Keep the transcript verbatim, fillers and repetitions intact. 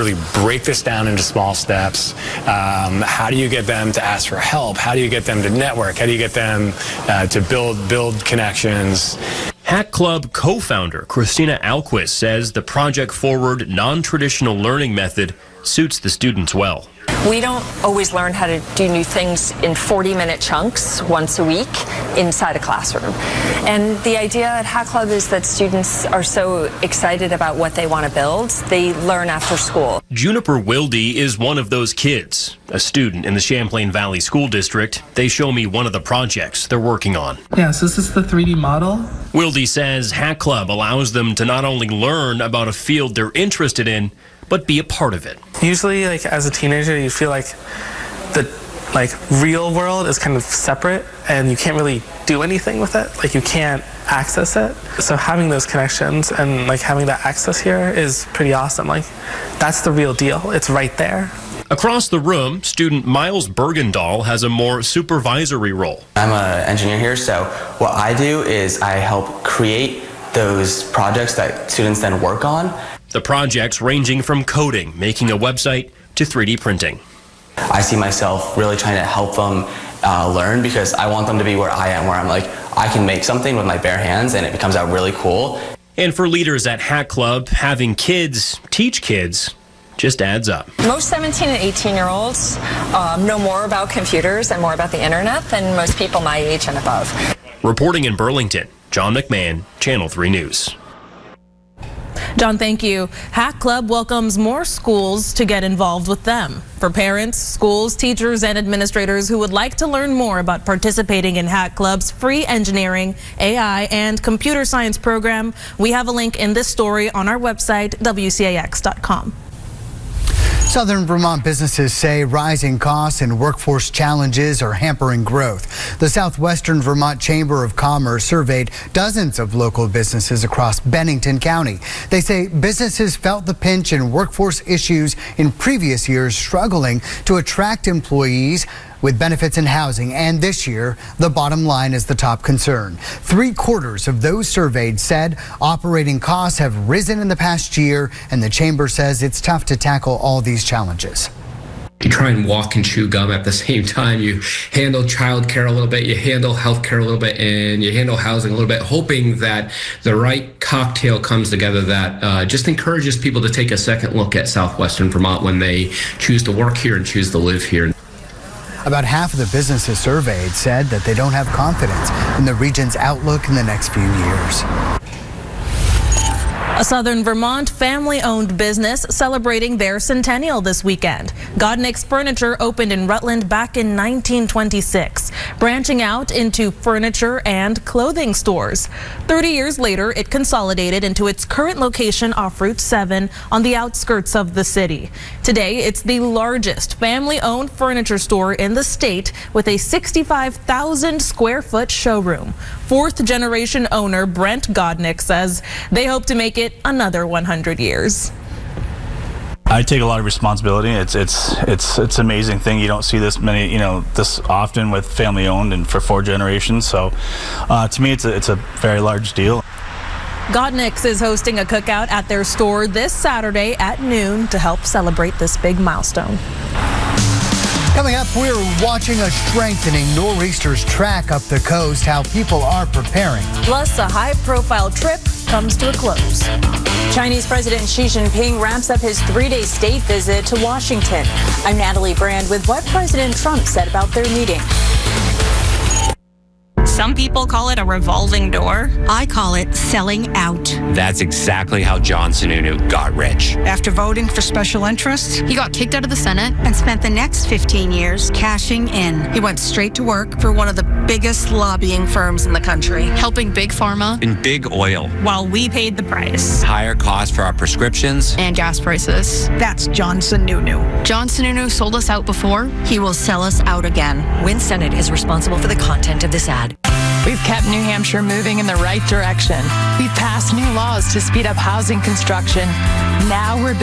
really break this down into small steps? Um, how do you get them to ask for help? How do you get them to network? How do you get them uh, to build build connections? Hack Club co-founder Christina Alquist says the Project Forward non-traditional learning method suits the students well. We don't always learn how to do new things in forty minute chunks once a week inside a classroom. And the idea at Hack Club is that students are so excited about what they want to build, they learn after school. Juniper Wilde is one of those kids, a student in the Champlain Valley School District. They show me one of the projects they're working on. Yeah, so this is the three D model. Wilde says Hack Club allows them to not only learn about a field they're interested in, but be a part of it. Usually, like as a teenager, you feel like the like real world is kind of separate and you can't really do anything with it. Like you can't access it. So having those connections and like having that access here is pretty awesome. Like that's the real deal. It's right there. Across the room, student Miles Bergendahl has a more supervisory role. I'm an engineer here, so what I do is I help create those projects that students then work on. The projects ranging from coding, making a website, to three D printing. I see myself really trying to help them uh, learn because I want them to be where I am, where I'm like, I can make something with my bare hands and it becomes out really cool. And for leaders at Hack Club, having kids teach kids just adds up. Most seventeen and eighteen year olds um, know more about computers and more about the internet than most people my age and above. Reporting in Burlington, John McMahon, Channel three News. John, thank you. Hack Club welcomes more schools to get involved with them. For parents, schools, teachers, and administrators who would like to learn more about participating in Hack Club's free engineering, A I, and computer science program, we have a link in this story on our website, W C A X dot com. Southern Vermont businesses say rising costs and workforce challenges are hampering growth. The Southwestern Vermont Chamber of Commerce surveyed dozens of local businesses across Bennington County. They say businesses felt the pinch and workforce issues in previous years, struggling to attract employees with benefits and housing, and this year, the bottom line is the top concern. Three quarters of those surveyed said operating costs have risen in the past year, and the chamber says it's tough to tackle all these challenges. You try and walk and chew gum at the same time. You handle childcare a little bit, you handle healthcare a little bit, and you handle housing a little bit, hoping that the right cocktail comes together that uh, just encourages people to take a second look at Southwestern Vermont when they choose to work here and choose to live here. About half of the businesses surveyed said that they don't have confidence in the region's outlook in the next few years. A Southern Vermont family-owned business celebrating their centennial this weekend. Godnick's Furniture opened in Rutland back in nineteen twenty-six, branching out into furniture and clothing stores. thirty years later, it consolidated into its current location off Route seven on the outskirts of the city. Today, it's the largest family-owned furniture store in the state with a sixty-five thousand square foot showroom. Fourth generation owner Brent Godnick says they hope to make it another one hundred years. I take a lot of responsibility. It's it's it's it's an amazing thing. You don't see this many, you know, this often with family owned and for four generations. So uh, to me, it's a, it's a very large deal. Godnick's is hosting a cookout at their store this Saturday at noon to help celebrate this big milestone. Coming up, we're watching a strengthening nor'easter's track up the coast, how people are preparing. Plus, a high-profile trip comes to a close. Chinese President Xi Jinping wraps up his three-day state visit to Washington. I'm Natalie Brand with what President Trump said about their meeting. Some people call it a revolving door. I call it selling out. That's exactly how John Sununu got rich. After voting for special interests, he got kicked out of the Senate and spent the next fifteen years cashing in. He went straight to work for one of the biggest lobbying firms in the country, helping Big Pharma and Big Oil, while we paid the price. Higher costs for our prescriptions and gas prices. That's John Sununu. John Sununu sold us out before. He will sell us out again. Wynn Senate is responsible for the content of this ad. We've kept New Hampshire moving in the right direction. We've passed new laws to speed up housing construction. Now we're